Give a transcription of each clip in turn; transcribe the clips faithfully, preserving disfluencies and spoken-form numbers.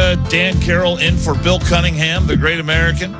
uh, Dan Carroll in for Bill Cunningham, the great American.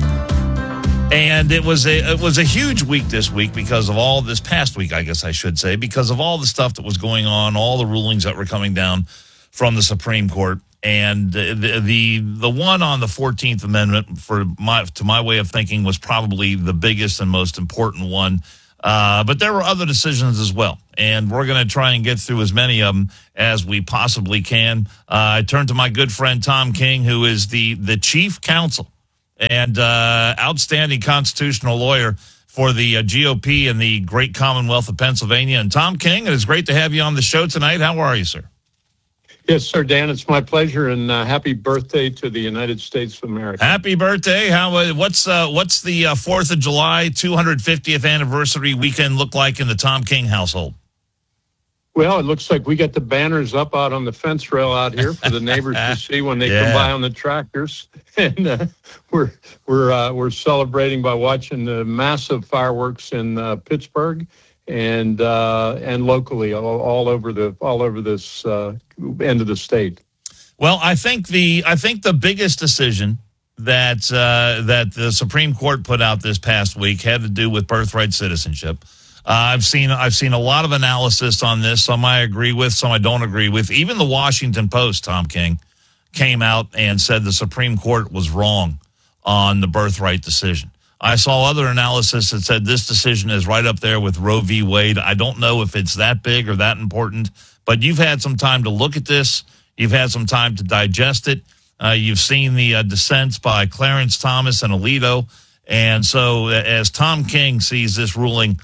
And it was a it was a huge week this week because of all this past week, I guess I should say, because of all the stuff that was going on, all the rulings that were coming down from the Supreme Court. And the the, the one on the fourteenth Amendment, for my to my way of thinking, was probably the biggest and most important one. Uh, but there were other decisions as well, and we're going to try and get through as many of them as we possibly can. Uh, I turn to my good friend Tom King, who is the, the chief counsel and uh, outstanding constitutional lawyer for the uh, G O P in the great Commonwealth of Pennsylvania. And Tom King, it is great to have you on the show tonight. How are you, sir? Yes, sir, Dan. It's my pleasure, and uh, happy birthday to the United States of America. Happy birthday! How? Uh, what's uh, what's the uh, Fourth of July two hundred fiftieth anniversary weekend look like in the Tom King household? Well, it looks like we got the banners up out on the fence rail out here for the neighbors to see when they Yeah. come by on the tractors, and uh, we're we're uh, we're celebrating by watching the massive fireworks in uh, Pittsburgh and uh, and locally all, all over the all over this uh, end of the state. Well, I think the I think the biggest decision that uh, that the Supreme Court put out this past week had to do with birthright citizenship. Uh, I've seen I've seen a lot of analysis on this. Some I agree with, some I don't agree with. Even the Washington Post, Tom King, came out and said the Supreme Court was wrong on the birthright decision. I saw other analysis that said this decision is right up there with Roe v. Wade. I don't know if it's that big or that important, but you've had some time to look at this. You've had some time to digest it. Uh, you've seen the uh, dissents by Clarence Thomas and Alito. And so as Tom King sees this ruling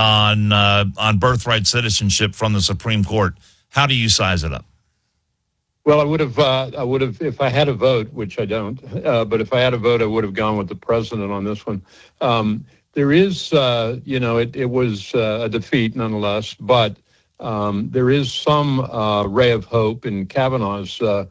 on uh, on birthright citizenship from the Supreme Court, how do you size it up? Well, I would have, uh, I would have, if I had a vote, which I don't, uh, but if I had a vote, I would have gone with the president on this one. Um, there is, uh, you know, it, it was uh, a defeat nonetheless, but um, there is some uh, ray of hope in Kavanaugh's, uh,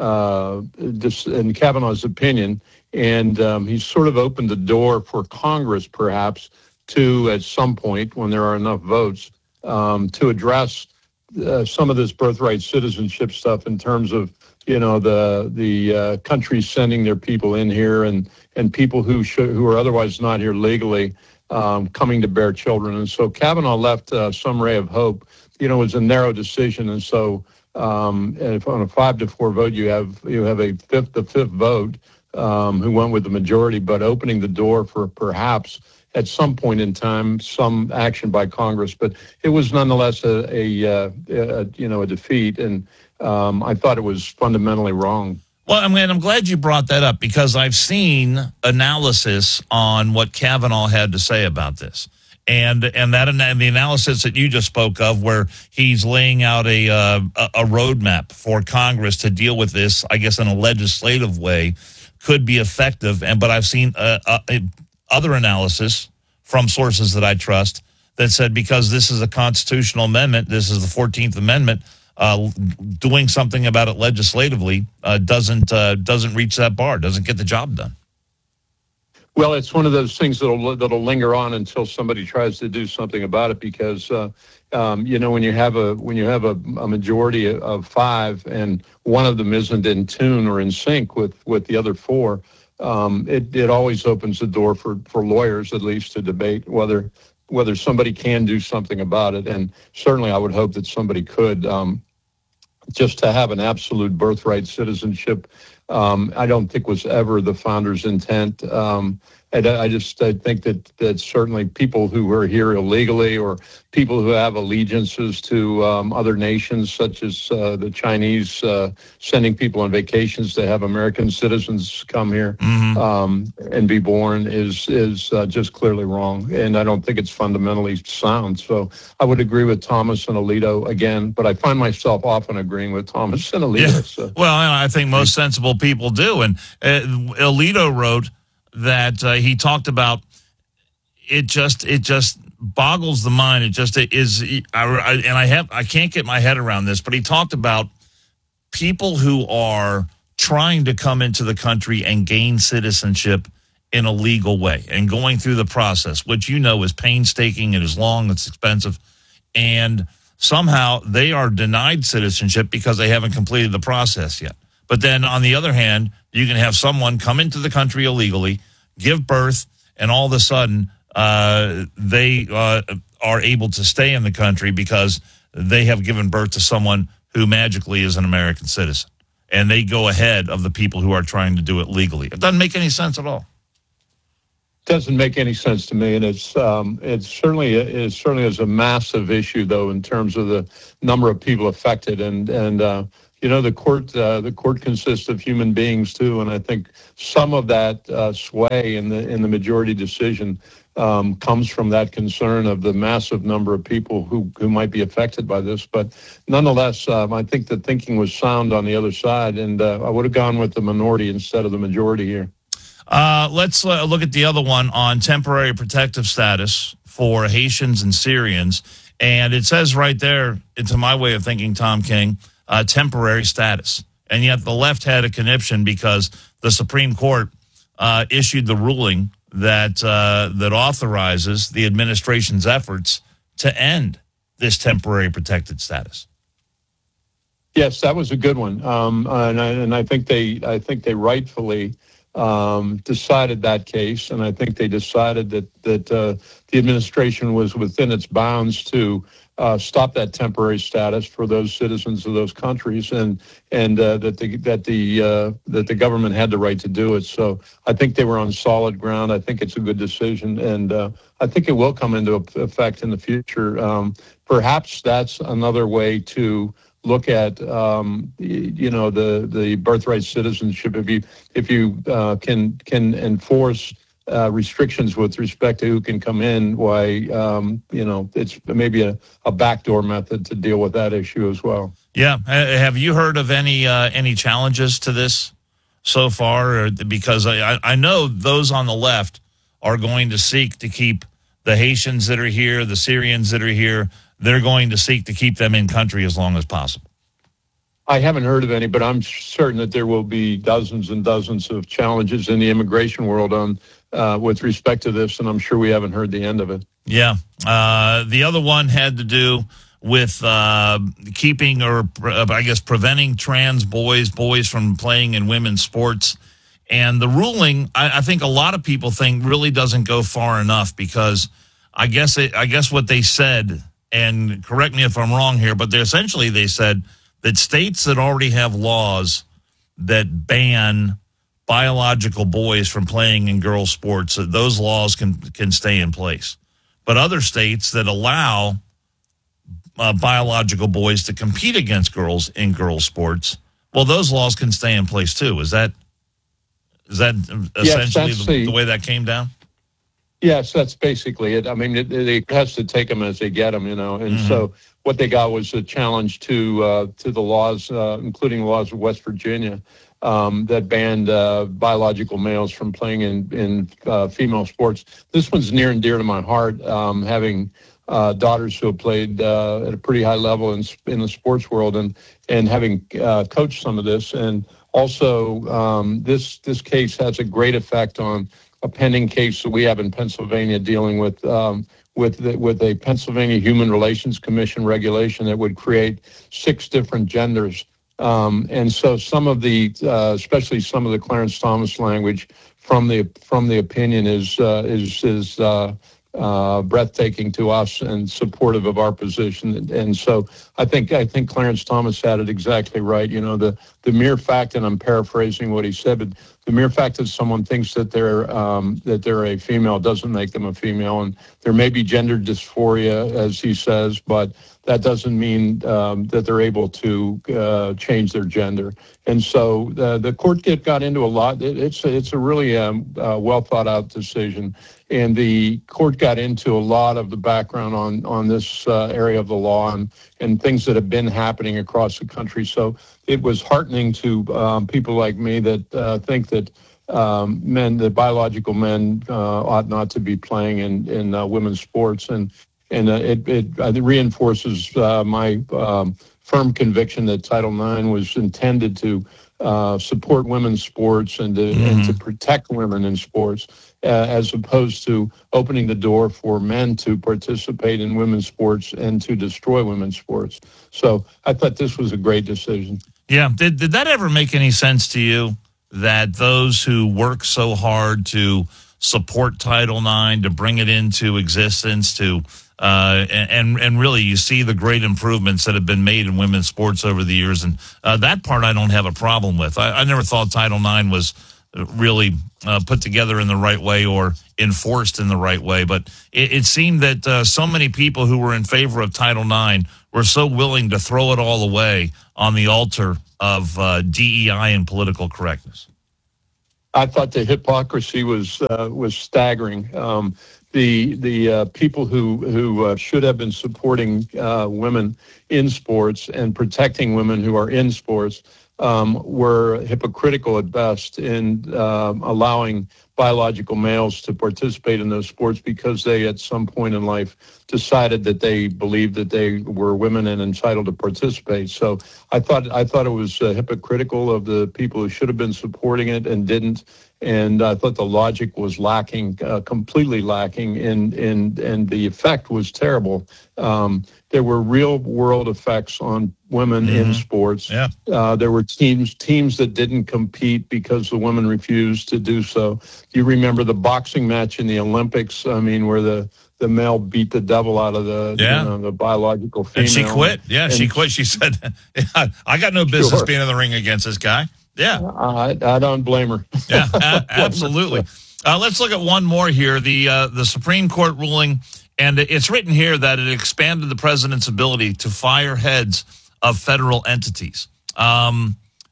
uh, in Kavanaugh's opinion, and um, he's sort of opened the door for Congress, perhaps, to at some point when there are enough votes um, to address Uh, some of this birthright citizenship stuff in terms of, you know, the the uh, countries sending their people in here and and people who should, who are otherwise not here legally um, coming to bear children. And so Kavanaugh left uh, some ray of hope. You know, it was a narrow decision, and so um, if on a five to four vote, you have you have a fifth the fifth vote um, who went with the majority, but opening the door for perhaps at some point in time, some action by Congress, but it was nonetheless a, a, uh, a you know a defeat, and um, I thought it was fundamentally wrong. Well, I'm glad, I'm glad you brought that up because I've seen analysis on what Kavanaugh had to say about this, and and that and the analysis that you just spoke of, where he's laying out a uh, a roadmap for Congress to deal with this, I guess in a legislative way, could be effective. And but I've seen uh, uh, other analysis from sources that I trust that said because this is a constitutional amendment, this is the fourteenth Amendment, uh, doing something about it legislatively uh, doesn't uh, doesn't reach that bar, doesn't get the job done. Well, it's one of those things that'll that'll linger on until somebody tries to do something about it. Because uh, um, you know, when you have a when you have a, a majority of five and one of them isn't in tune or in sync with with the other four. Um, it, it always opens the door for, for lawyers, at least, to debate whether whether somebody can do something about it. And certainly I would hope that somebody could. Um, just to have an absolute birthright citizenship, um, I don't think was ever the founders' intent. Um, and I just I think that, that certainly people who are here illegally or people who have allegiances to um, other nations, such as uh, the Chinese uh, sending people on vacations to have American citizens come here mm-hmm. um, and be born, is is uh, just clearly wrong. And I don't think it's fundamentally sound. So I would agree with Thomas and Alito again, but I find myself often agreeing with Thomas and Alito. Yeah. So. Well, I think most sensible people do. And uh, Alito wrote that uh, he talked about it just it just boggles the mind. It just is, I, I, and I have I can't get my head around this. But he talked about people who are trying to come into the country and gain citizenship in a legal way and going through the process, which you know is painstaking, it is long, it's expensive, and somehow they are denied citizenship because they haven't completed the process yet. But then on the other hand, you can have someone come into the country illegally, give birth, and all of a sudden uh, they uh, are able to stay in the country because they have given birth to someone who magically is an American citizen. And they go ahead of the people who are trying to do it legally. It doesn't make any sense at all. Doesn't make any sense to me, and it's um, it's certainly it certainly is a massive issue, though, in terms of the number of people affected, and and uh, you know the court uh, the court consists of human beings too, and I think some of that uh, sway in the in the majority decision um, comes from that concern of the massive number of people who who might be affected by this. But nonetheless, um, I think the thinking was sound on the other side, and uh, I would have gone with the minority instead of the majority here. Uh, let's uh, look at the other one on temporary protective status for Haitians and Syrians. And it says right there, into my way of thinking, Tom King, uh, temporary status. And yet the left had a conniption because the Supreme Court uh, issued the ruling that uh, that authorizes the administration's efforts to end this temporary protected status. Yes, that was a good one, um, and, I, and I think they I think they rightfully Um, decided that case, and I think they decided that that uh, the administration was within its bounds to uh, stop that temporary status for those citizens of those countries, and and uh, that the that the uh, that the government had the right to do it. So I think they were on solid ground. I think it's a good decision, and uh, I think it will come into effect in the future. Um, perhaps that's another way to look at, um, you know, the, the birthright citizenship. If you if you uh, can can enforce uh, restrictions with respect to who can come in, why, um, you know, it's maybe a, a backdoor method to deal with that issue as well. Yeah. Have you heard of any uh, any challenges to this so far? Or, because I, I know those on the left are going to seek to keep the Haitians that are here, the Syrians that are here, they're going to seek to keep them in country as long as possible. I haven't heard of any, but I'm certain that there will be dozens and dozens of challenges in the immigration world on uh, with respect to this, and I'm sure we haven't heard the end of it. Yeah. Uh, the other one had to do with uh, keeping or, uh, I guess, preventing trans boys, boys from playing in women's sports. And the ruling, I, I think a lot of people think really doesn't go far enough because I guess it, I guess what they said, and correct me if I'm wrong here, but they essentially they said that states that already have laws that ban biological boys from playing in girls' sports, that those laws can can stay in place. But other states that allow uh, biological boys to compete against girls in girls' sports, well, those laws can stay in place too. Is that is that essentially yes, the, the, the way that came down? Yes, that's basically it. I mean, it, it has to take them as they get them, you know. And mm-hmm. so what they got was a challenge to uh, to the laws, uh, including laws of West Virginia, um, that banned uh, biological males from playing in in uh, female sports. This one's near and dear to my heart, um, having uh, daughters who have played uh, at a pretty high level in in the sports world, and and having uh, coached some of this, and also um, this this case has a great effect on a pending case that we have in Pennsylvania dealing with um, with the, with a Pennsylvania Human Relations Commission regulation that would create six different genders. Um, and so some of the, uh, especially some of the Clarence Thomas language from the from the opinion is uh, is is uh, uh, breathtaking to us and supportive of our position. And, and so I think I think Clarence Thomas had it exactly right. You know, the the mere fact, and I'm paraphrasing what he said, but the mere fact that someone thinks that they're um, that they're a female doesn't make them a female, and there may be gender dysphoria, as he says, but that doesn't mean um, that they're able to uh, change their gender. And so uh, the court get, got into a lot. It, it's it's a really um, uh, well thought out decision, and the court got into a lot of the background on on this uh, area of the law and and things that have been happening across the country. So it was heartening to um, people like me that uh, think that um, men, that biological men, uh, ought not to be playing in in uh, women's sports, and and uh, it it, uh, it reinforces uh, my um, firm conviction that Title nine was intended to uh, support women's sports and to, mm-hmm. and to protect women in sports, uh, as opposed to opening the door for men to participate in women's sports and to destroy women's sports. So I thought this was a great decision. Yeah. Did did that ever make any sense to you, that those who work so hard to support Title nine, to bring it into existence, to uh, and and really you see the great improvements that have been made in women's sports over the years, and uh, that part I don't have a problem with. I, I never thought Title nine was really uh, put together in the right way or enforced in the right way, but it, it seemed that uh, so many people who were in favor of Title nine were so willing to throw it all away on the altar of uh, D E I and political correctness. I thought the hypocrisy was uh, was staggering. Um, the the uh, people who who uh, should have been supporting uh, women in sports and protecting women who are in sports um, were hypocritical at best in um, allowing biological males to participate in those sports because they, at some point in life, decided that they believed that they were women and entitled to participate. So I thought I thought it was uh, hypocritical of the people who should have been supporting it and didn't. And I thought the logic was lacking, uh, completely lacking, and and and the effect was terrible. Um, there were real world effects on women mm-hmm. in sports. Yeah. Uh, there were teams teams that didn't compete because the women refused to do so. You remember the boxing match in the Olympics? I mean, where the the male beat the devil out of the yeah. you know, the biological female. And she quit. Yeah, and she quit. She said, "I got no business sure. being in the ring against this guy." Yeah, I, I don't blame her. Yeah, a- absolutely. Uh, let's look at one more here. The uh, the Supreme Court ruling, and it's written here that it expanded the president's ability to fire heads of federal entities. Um,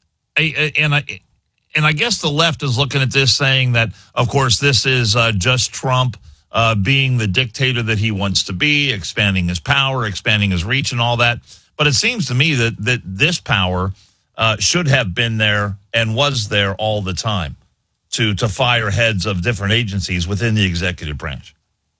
and I and I guess the left is looking at this saying that, of course, this is uh, just Trump uh, being the dictator that he wants to be, expanding his power, expanding his reach, and all that. But it seems to me that that this power Uh, should have been there and was there all the time to to fire heads of different agencies within the executive branch.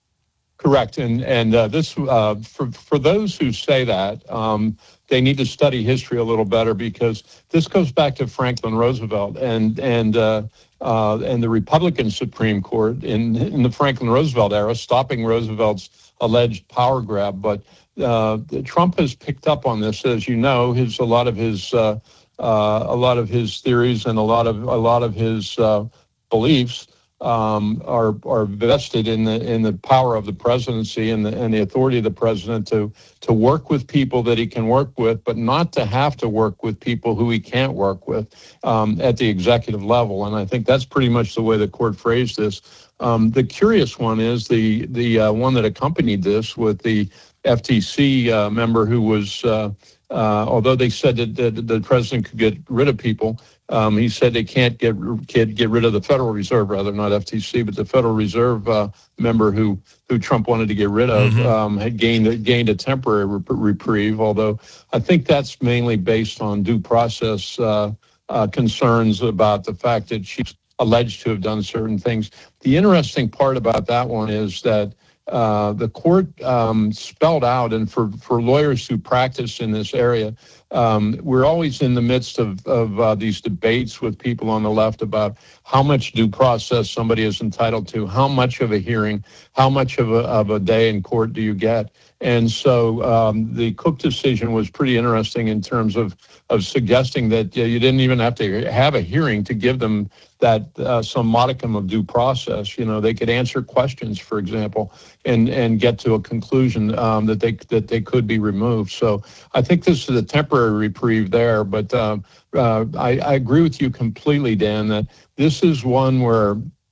Correct, and and uh, this uh, for for those who say that um, they need to study history a little better, because this goes back to Franklin Roosevelt and and uh, uh, and the Republican Supreme Court in in the Franklin Roosevelt era, stopping Roosevelt's alleged power grab. But uh, Trump has picked up on this, as you know. His a lot of his uh, Uh, a lot of his theories and a lot of a lot of his uh, beliefs um, are are vested in the in the power of the presidency and the and the authority of the president to to work with people that he can work with, but not to have to work with people who he can't work with um, at the executive level. And I think that's pretty much the way the court phrased this. Um, the curious one is the the uh, one that accompanied this with the F T C uh, member who was. Uh, Uh, although they said that the, the president could get rid of people, um, he said they can't get get get rid of the Federal Reserve, rather, not F T C, but the Federal Reserve uh, member who who Trump wanted to get rid of mm-hmm. um, had gained gained a temporary reprieve. Although I think that's mainly based on due process uh, uh, concerns about the fact that she's alleged to have done certain things. The interesting part about that one is that. Uh, the court um, spelled out, and for, for lawyers who practice in this area, um, we're always in the midst of, of uh, these debates with people on the left about how much due process somebody is entitled to, how much of a hearing, how much of a, of a day in court do you get. And so um, the Cook decision was pretty interesting in terms of, of suggesting that uh, you didn't even have to have a hearing to give them that uh, some modicum of due process. You know, they could answer questions, for example, and, and get to a conclusion um, that they that they could be removed. So I think this is a temporary reprieve there. But uh, uh, I, I agree with you completely, Dan, that this is one where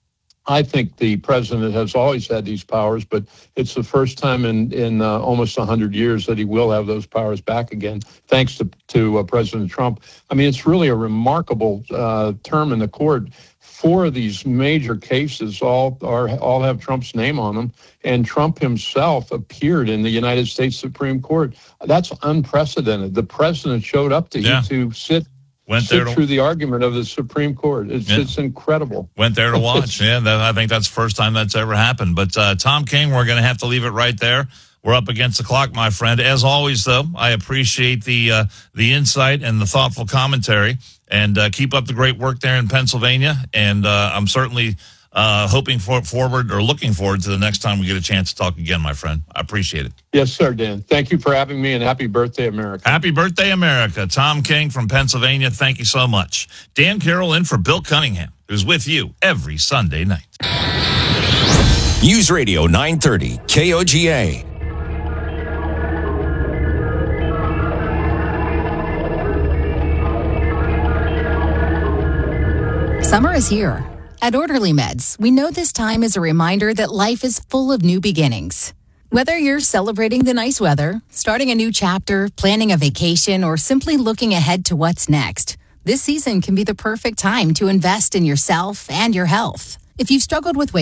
I think the president has always had these powers, but it's the first time in, in uh, almost one hundred years that he will have those powers back again, thanks to, to uh, President Trump. I mean, it's really a remarkable uh, term in the court. Four of these major cases all are all have Trump's name on them, and Trump himself appeared in the United States Supreme Court. That's unprecedented. The president showed up to, yeah. to sit Went sit there to, through the argument of the Supreme Court. It's yeah. it's incredible. Went there to watch. yeah, that, I think that's the first time that's ever happened. But uh, Tom King, we're going to have to leave it right there. We're up against the clock, my friend. As always, though, I appreciate the uh, the insight and the thoughtful commentary. And uh, keep up the great work there in Pennsylvania. And uh, I'm certainly uh, hoping for forward or looking forward to the next time we get a chance to talk again, my friend. I appreciate it. Yes, sir, Dan. Thank you for having me, and happy birthday, America. Happy birthday, America. Tom King from Pennsylvania, thank you so much. Dan Carroll in for Bill Cunningham, who's with you every Sunday night. News Radio nine thirty, K O G A. Summer is here. At Orderly Meds, we know this time is a reminder that life is full of new beginnings. Whether you're celebrating the nice weather, starting a new chapter, planning a vacation, or simply looking ahead to what's next, this season can be the perfect time to invest in yourself and your health. If you've struggled with weight